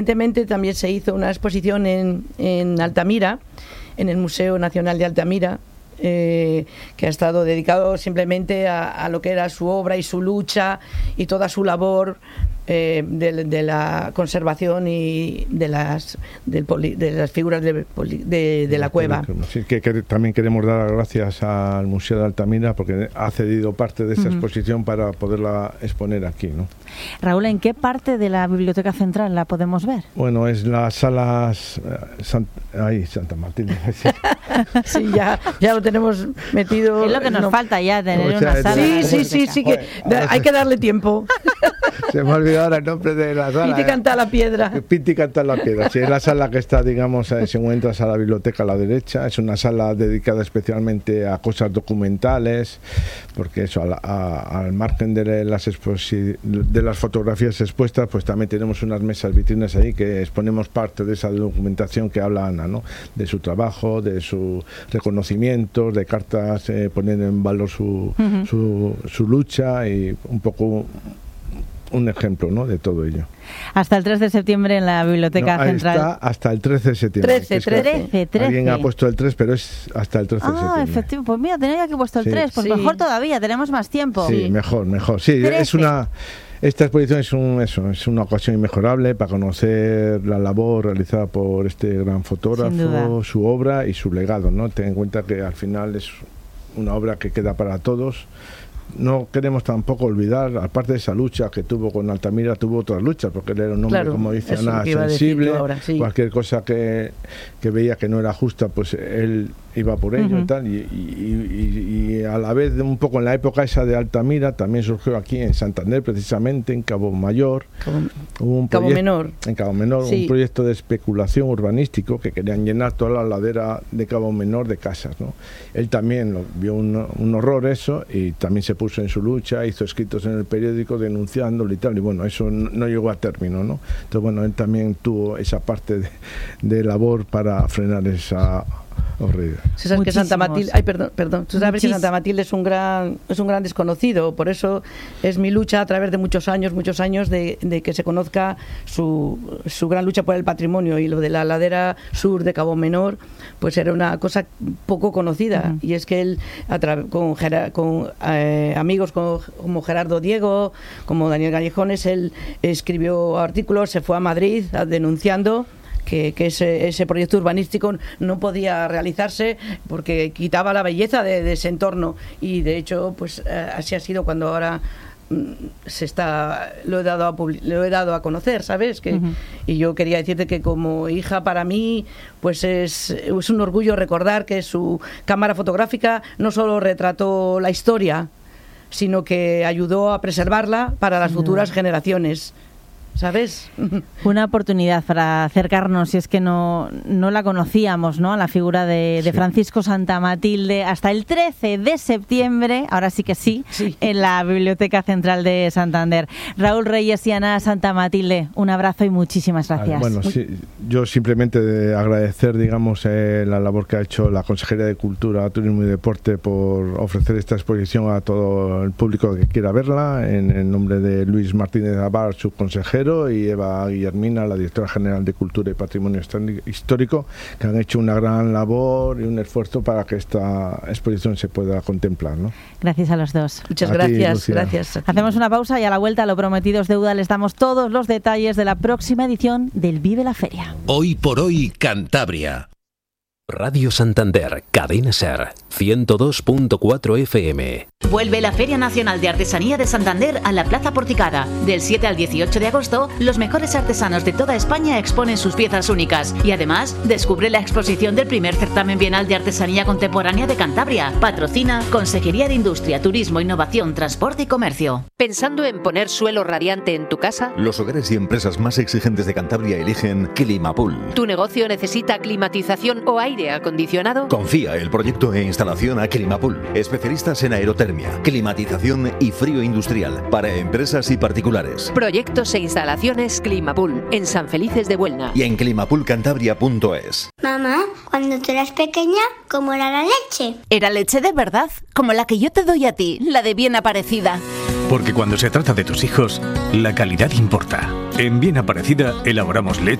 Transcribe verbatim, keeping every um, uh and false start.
Recientemente también se hizo una exposición en, en Altamira, en el Museo Nacional de Altamira, eh, que ha estado dedicado simplemente a, a lo que era su obra y su lucha y toda su labor eh, de, de la conservación y de las del poli, de las figuras de, de, de la cueva. Sí, que, que también queremos dar las gracias al Museo de Altamira porque ha cedido parte de esa uh-huh. exposición para poderla exponer aquí, ¿no? Raúl, ¿en qué parte de la Biblioteca Central la podemos ver? Bueno, es las salas eh, Sant, ahí, Santa Matilde. Sí, ya, ya lo tenemos metido. Es lo que nos no. falta ya, tener o sea, una sala. Sí, sí, sí, sí, que Joder, hay que darle tiempo. Se me ha olvidado ahora el nombre de la sala. Pinti canta la piedra. Pinti canta la piedra. Sí, es la sala que está, digamos, si entras a la biblioteca a la derecha. Es una sala dedicada especialmente a cosas documentales, porque eso, a, a, al margen de las, exposi- de las fotografías expuestas, pues también tenemos unas mesas vitrinas ahí que exponemos parte de esa documentación que habla Ana, ¿no? De su trabajo, de su reconocimiento, de cartas, eh, poner en valor su, uh-huh. su, su lucha y un poco un ejemplo, ¿no? De todo ello. Hasta el tres de septiembre en la Biblioteca no, ahí Central. Está hasta el trece de septiembre. trece, trece, trece. Alguien ha puesto el tres, pero es hasta el trece ah, de septiembre. Ah, efectivamente. Pues mira, tenía aquí puesto el sí. tres, pues sí. mejor todavía, tenemos más tiempo. Sí, sí. mejor, mejor. Sí, trece. es una... Esta exposición es, un, eso, es una ocasión inmejorable para conocer la labor realizada por este gran fotógrafo, su obra y su legado, ¿no? Ten en cuenta que al final es una obra que queda para todos. No queremos tampoco olvidar, aparte de esa lucha que tuvo con Altamira, tuvo otras luchas, porque él era un hombre, claro, como dice Ana, sensible, ahora, sí. cualquier cosa que, que veía que no era justa, pues él iba por ello uh-huh. y tal, y, y, y, y a la vez un poco en la época esa de Altamira también surgió aquí en Santander, precisamente en Cabo Mayor, Cabo, un Cabo proyecto, Menor en Cabo Menor, sí. un proyecto de especulación urbanístico que querían llenar toda la ladera de Cabo Menor de casas, ¿no? Él también lo, vio un, un horror eso y también se puso en su lucha, hizo escritos en el periódico denunciándolo y tal, y bueno, eso no, no llegó a término, ¿no? Entonces bueno, él también tuvo esa parte de, de labor para frenar esa horrible. ¿Tú sabes que Santa Matilde, ay, perdón, perdón, tú sabes Muchis. que Santa Matilde es un gran es un gran desconocido, por eso es mi lucha a través de muchos años, muchos años de, de que se conozca su, su gran lucha por el patrimonio, y lo de la ladera sur de Cabo Menor, pues era una cosa poco conocida, uh-huh. y es que él a tra- con, con eh, amigos como, como Gerardo Diego, como Daniel Gallejones, él escribió artículos, se fue a Madrid a, denunciando que, que ese, ese proyecto urbanístico no podía realizarse porque quitaba la belleza de, de ese entorno, y de hecho pues eh, así ha sido cuando ahora mm, se está lo he dado a publi- lo he dado a conocer, ¿sabes? Que, uh-huh. y yo quería decirte que como hija para mí pues es, es un orgullo recordar que su cámara fotográfica no solo retrató la historia, sino que ayudó a preservarla para las futuras uh-huh. generaciones, ¿sabes? Una oportunidad para acercarnos, si es que no, no la conocíamos, ¿no? A la figura de, de sí. Francisco Santa Matilde, hasta el trece de septiembre, ahora sí que sí, sí, en la Biblioteca Central de Santander. Raúl Reyes y Ana Santa Matilde, un abrazo y muchísimas gracias. Bueno, sí, yo simplemente de agradecer, digamos, eh, la labor que ha hecho la Consejería de Cultura, Turismo y Deporte por ofrecer esta exposición a todo el público que quiera verla, en el nombre de Luis Martínez Abar, su consejero, y Eva Guillermina, la directora general de Cultura y Patrimonio Histórico, que han hecho una gran labor y un esfuerzo para que esta exposición se pueda contemplar, ¿no? Gracias a los dos. Muchas a gracias, ti, gracias. Hacemos una pausa y a la vuelta, lo prometido es deuda, les damos todos los detalles de la próxima edición del Vive la Feria. Hoy por hoy, Cantabria. Radio Santander, Cadena Ser, ciento dos punto cuatro F M. Vuelve la Feria Nacional de Artesanía de Santander a la Plaza Porticada. Del siete al dieciocho de agosto, los mejores artesanos de toda España exponen sus piezas únicas. Y además, descubre la exposición del primer certamen bienal de artesanía contemporánea de Cantabria. Patrocina Consejería de Industria, Turismo, Innovación, Transporte y Comercio. ¿Pensando en poner suelo radiante en tu casa? Los hogares y empresas más exigentes de Cantabria eligen Climapool. ¿Tu negocio necesita climatización o aire acondicionado? Confía el proyecto e instalación a Climapool. Especialistas en aerotermia, climatización y frío industrial para empresas y particulares. Proyectos e instalaciones Climapool en San Felices de Buelna y en climapool cantabria punto es. Mamá, cuando tú eras pequeña, ¿cómo era la leche? Era leche de verdad, como la que yo te doy a ti, la de bien aparecida. Porque cuando se trata de tus hijos, la calidad importa. En Bien Aparecida elaboramos leche